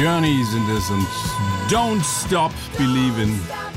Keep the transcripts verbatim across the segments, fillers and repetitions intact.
Journey sind es und Don't Stop Believin'.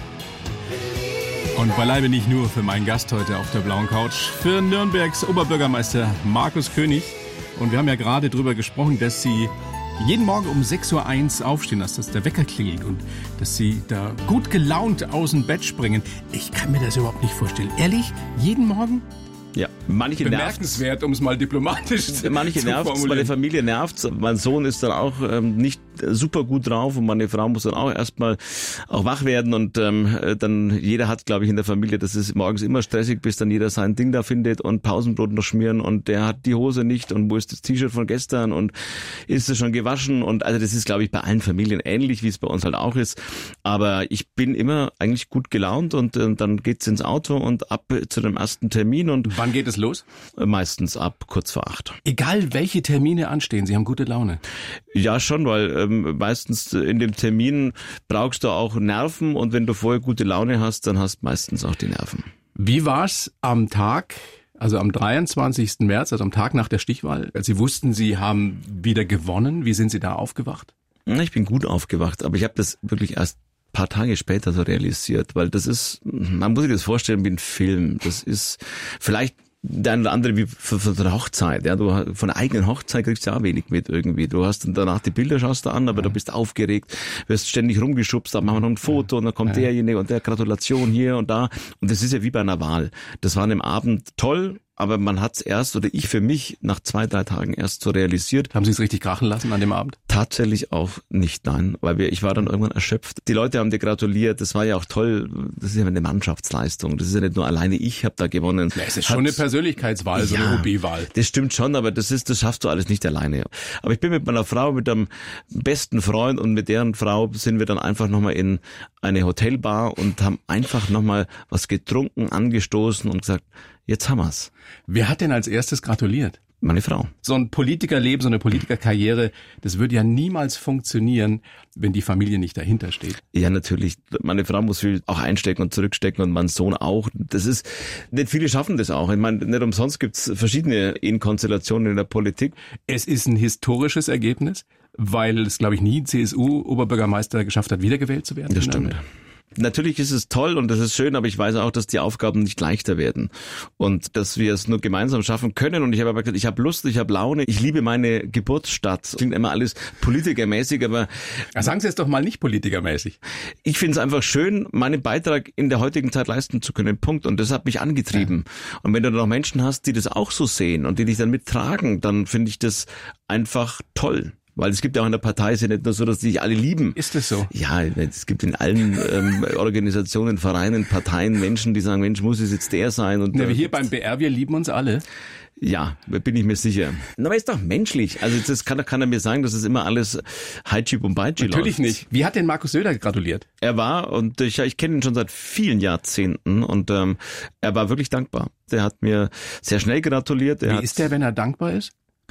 Und beileibe nicht nur für meinen Gast heute auf der blauen Couch, für Nürnbergs Oberbürgermeister Markus König. Und wir haben ja gerade drüber gesprochen, dass Sie jeden Morgen um sechs Uhr eins aufstehen, dass das der Wecker klingelt und dass Sie da gut gelaunt aus dem Bett springen. Ich kann mir das überhaupt nicht vorstellen. Ehrlich? Jeden Morgen? Ja, manche bemerkenswert, um es mal diplomatisch zu Manche nervt, meine Familie nervt. Mein Sohn ist dann auch ähm, nicht super gut drauf und meine Frau muss dann auch erstmal auch wach werden und ähm, dann jeder hat, glaube ich, in der Familie, das ist morgens immer stressig, bis dann jeder sein Ding da findet und Pausenbrot noch schmieren und der hat die Hose nicht und wo ist das T-Shirt von gestern und ist es schon gewaschen und also das ist, glaube ich, bei allen Familien ähnlich, wie es bei uns halt auch ist. Aber ich bin immer eigentlich gut gelaunt und äh, dann geht's ins Auto und ab zu dem ersten Termin und wann geht es los? Meistens ab kurz vor acht. Egal, welche Termine anstehen, Sie haben gute Laune. Ja, schon, weil ähm, meistens in dem Termin brauchst du auch Nerven und wenn du vorher gute Laune hast, dann hast du meistens auch die Nerven. Wie war's am Tag, also am dreiundzwanzigsten März, also am Tag nach der Stichwahl, als Sie wussten, Sie haben wieder gewonnen? Wie sind Sie da aufgewacht? Ich bin gut aufgewacht, aber ich habe das wirklich erst paar Tage später so realisiert, weil das ist, man muss sich das vorstellen wie ein Film. Das ist vielleicht der eine oder andere wie von, von der Hochzeit. Ja, du von der eigenen Hochzeit kriegst du auch wenig mit irgendwie. Du hast dann danach die Bilder, schaust du an, aber ja. Du bist aufgeregt, wirst ständig rumgeschubst, dann machen wir noch ein Foto und dann kommt ja. derjenige und der Gratulation hier und da. Und das ist ja wie bei einer Wahl. Das war an dem Abend toll. Aber man hat's erst, oder ich für mich, nach zwei, drei Tagen erst so realisiert. Haben Sie es richtig krachen lassen an dem Abend? Tatsächlich auch nicht, nein. Weil wir, ich war dann irgendwann erschöpft. Die Leute haben dir gratuliert, das war ja auch toll. Das ist ja eine Mannschaftsleistung. Das ist ja nicht nur alleine ich habe da gewonnen. Ja, es ist schon Hat, eine Persönlichkeitswahl, so ja, eine O B-Wahl. Das stimmt schon, aber das ist, das schaffst du alles nicht alleine. Aber ich bin mit meiner Frau, mit einem besten Freund und mit deren Frau sind wir dann einfach nochmal in eine Hotelbar und haben einfach nochmal was getrunken, angestoßen und gesagt, jetzt haben wir's. Wer hat denn als erstes gratuliert? Meine Frau. So ein Politikerleben, so eine Politikerkarriere, das würde ja niemals funktionieren, wenn die Familie nicht dahinter steht. Ja, natürlich. Meine Frau muss viel auch einstecken und zurückstecken und mein Sohn auch. Das ist, nicht viele schaffen das auch. Ich meine, nicht umsonst gibt's verschiedene Ehenkonstellationen in der Politik. Es ist ein historisches Ergebnis, weil es, glaube ich, nie ein C S U-Oberbürgermeister geschafft hat, wiedergewählt zu werden. Das stimmt. Natürlich ist es toll und das ist schön, aber ich weiß auch, dass die Aufgaben nicht leichter werden und dass wir es nur gemeinsam schaffen können. Und ich habe aber gesagt, ich habe Lust, ich habe Laune, ich liebe meine Geburtsstadt. Klingt immer alles politikermäßig, aber... Ja, sagen Sie es doch mal nicht politikermäßig. Ich finde es einfach schön, meinen Beitrag in der heutigen Zeit leisten zu können, Punkt. Und das hat mich angetrieben. Ja. Und wenn du dann noch Menschen hast, die das auch so sehen und die dich dann mittragen, dann finde ich das einfach toll. Weil es gibt ja auch in der Partei, ist ja nicht nur so, dass die sich alle lieben. Ist das so? Ja, es gibt in allen ähm, Organisationen, Vereinen, Parteien Menschen, die sagen, Mensch, muss es jetzt der sein? Und ja, wie hier beim B R, wir lieben uns alle. Ja, bin ich mir sicher. Na, aber ist doch menschlich. Also das kann doch keiner mir sagen, dass es immer alles High-Chip und Beichi läuft. Natürlich nicht. Wie hat denn Markus Söder gratuliert? Er war, und ich, ich kenne ihn schon seit vielen Jahrzehnten, und ähm, er war wirklich dankbar. Der hat mir sehr schnell gratuliert. Er Wie hat, ist der, wenn er dankbar ist?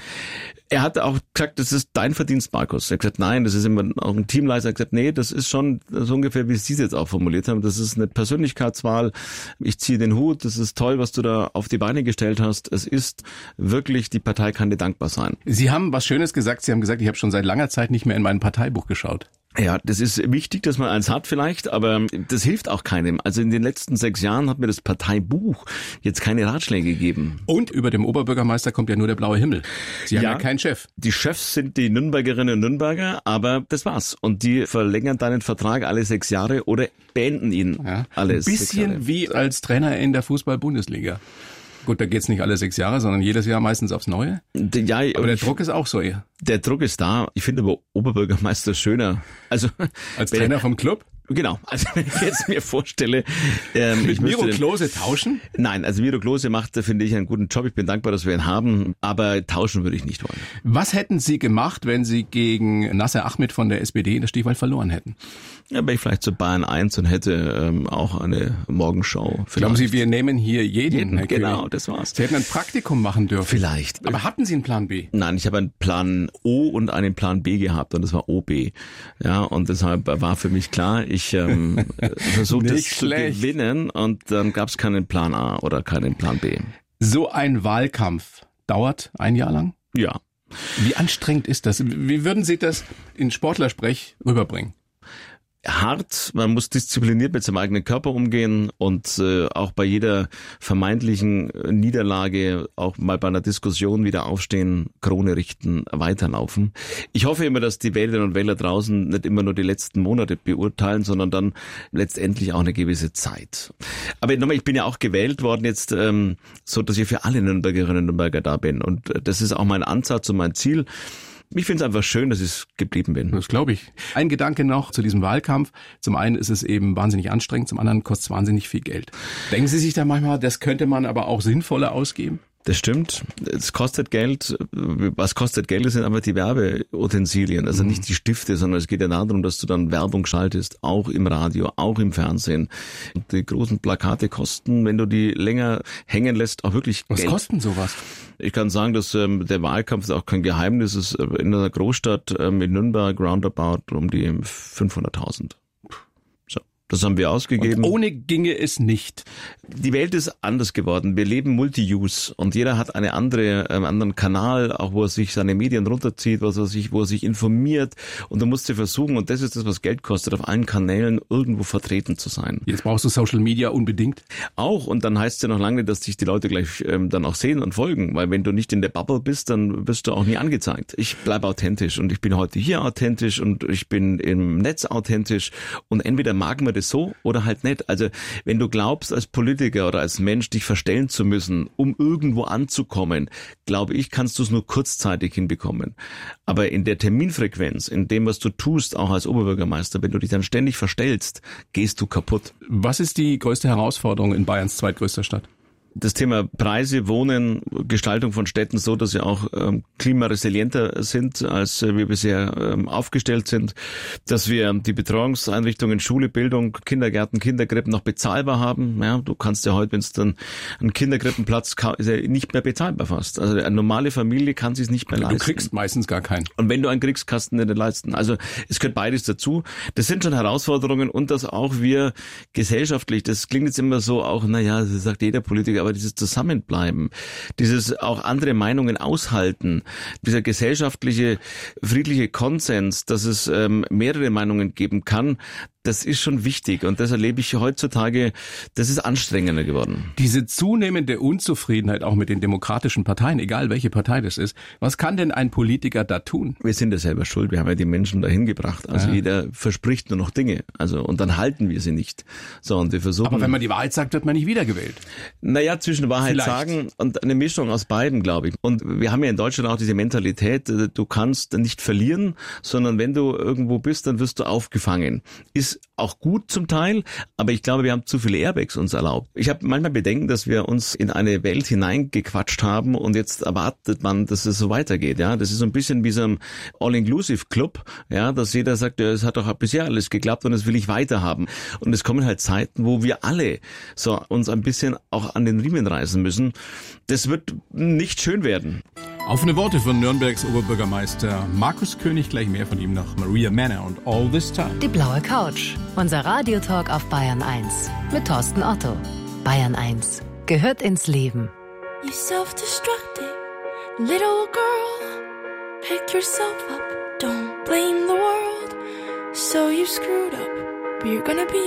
Er hat auch gesagt, das ist dein Verdienst, Markus. Er hat gesagt, nein, das ist immer auch ein Teamleiter. Er hat gesagt, nee, das ist schon so ungefähr, wie Sie es jetzt auch formuliert haben. Das ist eine Persönlichkeitswahl. Ich ziehe den Hut. Das ist toll, was du da auf die Beine gestellt hast. Es ist wirklich, die Partei kann dir dankbar sein. Sie haben was Schönes gesagt. Sie haben gesagt, ich habe schon seit langer Zeit nicht mehr in mein Parteibuch geschaut. Ja, das ist wichtig, dass man eins hat vielleicht, aber das hilft auch keinem. Also in den letzten sechs Jahren hat mir das Parteibuch jetzt keine Ratschläge gegeben. Und über dem Oberbürgermeister kommt ja nur der blaue Himmel. Sie haben ja, ja keinen Chef. Die Chefs sind die Nürnbergerinnen und Nürnberger, aber das war's. Und die verlängern deinen Vertrag alle sechs Jahre oder beenden ihn ja, alle sechs Jahre. Ein bisschen wie als Trainer in der Fußball-Bundesliga. Gut, da geht's nicht alle sechs Jahre, sondern jedes Jahr meistens aufs Neue. Ja, aber der Druck ist auch so eher. Der Druck ist da. Ich finde aber Oberbürgermeister schöner. Also als Trainer vom Club? Genau, also wenn ich jetzt mir vorstelle... Ähm, Mit Miro Klose tauschen? Nein, also Miro Klose macht, finde ich, einen guten Job. Ich bin dankbar, dass wir ihn haben, aber tauschen würde ich nicht wollen. Was hätten Sie gemacht, wenn Sie gegen Nasser Ahmed von der S P D in der Stichwahl verloren hätten? Ja, wäre ich vielleicht zu Bayern eins und hätte ähm, auch eine Morgenshow. Vielleicht. Glauben Sie, wir nehmen hier jeden? jeden Herr genau, König. Das war's. Sie hätten ein Praktikum machen dürfen. Vielleicht. Aber hatten Sie einen Plan B? Nein, ich habe einen Plan O und einen Plan B gehabt und das war O B. Ja, und deshalb war für mich klar, ich ähm, versuche das schlecht. zu gewinnen und dann gab es keinen Plan A oder keinen Plan B. So ein Wahlkampf dauert ein Jahr lang? Ja. Wie anstrengend ist das? Wie würden Sie das in Sportlersprech rüberbringen? Hart, man muss diszipliniert mit seinem eigenen Körper umgehen und äh, auch bei jeder vermeintlichen Niederlage, auch mal bei einer Diskussion wieder aufstehen, Krone richten, weiterlaufen. Ich hoffe immer, dass die Wählerinnen und Wähler draußen nicht immer nur die letzten Monate beurteilen, sondern dann letztendlich auch eine gewisse Zeit. Aber nochmal, ich bin ja auch gewählt worden jetzt, ähm, so dass ich für alle Nürnbergerinnen und Nürnberger da bin und das ist auch mein Ansatz und mein Ziel. Ich finde es einfach schön, dass ich geblieben bin. Das glaube ich. Ein Gedanke noch zu diesem Wahlkampf. Zum einen ist es eben wahnsinnig anstrengend, zum anderen kostet es wahnsinnig viel Geld. Denken Sie sich da manchmal, das könnte man aber auch sinnvoller ausgeben? Das stimmt. Es kostet Geld. Was kostet Geld, sind einfach die Werbeutensilien. Also nicht die Stifte, sondern es geht ja darum, dass du dann Werbung schaltest, auch im Radio, auch im Fernsehen. Und die großen Plakate kosten, wenn du die länger hängen lässt, auch wirklich Was Geld. Was kostet sowas? Ich kann sagen, dass ähm, der Wahlkampf ist auch kein Geheimnis. Es ist in einer Großstadt ähm, in Nürnberg roundabout um die fünfhunderttausend. Das haben wir ausgegeben. Und ohne ginge es nicht. Die Welt ist anders geworden. Wir leben Multi-Use und jeder hat eine andere, einen anderen Kanal, auch wo er sich seine Medien runterzieht, was er sich, wo er sich informiert. Und du musst dir versuchen, und das ist das, was Geld kostet, auf allen Kanälen irgendwo vertreten zu sein. Jetzt brauchst du Social Media unbedingt. Auch. Und dann heißt es ja noch lange, dass dich die Leute gleich ähm, dann auch sehen und folgen. Weil wenn du nicht in der Bubble bist, dann wirst du auch nie angezeigt. Ich bleibe authentisch und ich bin heute hier authentisch und ich bin im Netz authentisch. Und entweder mag man das so oder halt nicht. Also wenn du glaubst, als Politiker oder als Mensch dich verstellen zu müssen, um irgendwo anzukommen, glaube ich, kannst du es nur kurzzeitig hinbekommen. Aber in der Terminfrequenz, in dem, was du tust, auch als Oberbürgermeister, wenn du dich dann ständig verstellst, gehst du kaputt. Was ist die größte Herausforderung in Bayerns zweitgrößter Stadt? Das Thema Preise, Wohnen, Gestaltung von Städten so, dass sie auch ähm, klimaresilienter sind, als äh, wir bisher ähm, aufgestellt sind, dass wir die Betreuungseinrichtungen, Schule, Bildung, Kindergärten, Kinderkrippen noch bezahlbar haben. Ja, du kannst ja heute, wenn es dann einen Kinderkrippenplatz ist ja nicht mehr bezahlbar fast. Also eine normale Familie kann sich es nicht mehr du leisten. Du kriegst meistens gar keinen. Und wenn du einen kriegst, kannst du nicht leisten. Also es gehört beides dazu. Das sind schon Herausforderungen und dass auch wir gesellschaftlich, das klingt jetzt immer so auch, naja, das sagt jeder Politiker, aber dieses Zusammenbleiben, dieses auch andere Meinungen aushalten, dieser gesellschaftliche, friedliche Konsens, dass es ähm, mehrere Meinungen geben kann, das ist schon wichtig und das erlebe ich heutzutage, das ist anstrengender geworden. Diese zunehmende Unzufriedenheit auch mit den demokratischen Parteien, egal welche Partei das ist, was kann denn ein Politiker da tun? Wir sind ja selber schuld, wir haben ja die Menschen dahin gebracht. Also ja. Jeder verspricht nur noch Dinge, also und dann halten wir sie nicht. So, und wir versuchen. Aber wenn man die Wahrheit sagt, wird man nicht wiedergewählt. Naja, zwischen Wahrheit Vielleicht. sagen und eine Mischung aus beiden, glaube ich. Und wir haben ja in Deutschland auch diese Mentalität, du kannst nicht verlieren, sondern wenn du irgendwo bist, dann wirst du aufgefangen. Ist auch gut zum Teil, aber ich glaube, wir haben zu viele Airbags uns erlaubt. Ich habe manchmal Bedenken, dass wir uns in eine Welt hineingequatscht haben und jetzt erwartet man, dass es so weitergeht. Ja, das ist so ein bisschen wie so ein All-Inclusive-Club, ja, dass jeder sagt, ja, es hat doch bisher alles geklappt und das will ich weiterhaben. Und es kommen halt Zeiten, wo wir alle so uns ein bisschen auch an den Riemen reißen müssen. Das wird nicht schön werden. Offene Worte von Nürnbergs Oberbürgermeister Markus König, gleich mehr von ihm nach Maria Manor und All This Time. Die blaue Couch, unser Radiotalk auf Bayern eins mit Thorsten Otto. Bayern eins gehört ins Leben. You self-destructing little girl, pick yourself up, don't blame the world. So you screwed up, but you're gonna be